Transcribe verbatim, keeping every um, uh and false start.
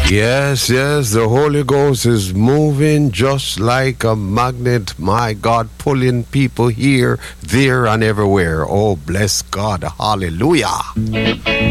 Yes, yes, the Holy Ghost is moving just like a magnet, my God, pulling people here, there, and everywhere. Oh, bless God. Hallelujah.